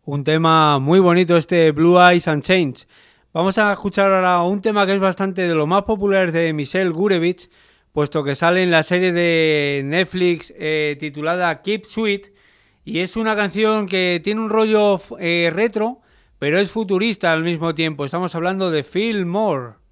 Un tema muy bonito este Blue Eyes Unchanged. Vamos a escuchar ahora un tema que es bastante de lo más popular de Michelle Gurevich, puesto que sale en la serie de Netflix titulada Keep Sweet, y es una canción que tiene un rollo retro, pero es futurista al mismo tiempo. Estamos hablando de Feel More.